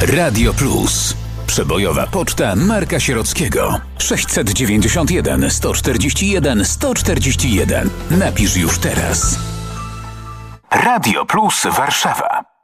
Radio Plus. Przebojowa poczta Marka Sierockiego. 691 141 141. Napisz już teraz. Radio Plus Warszawa.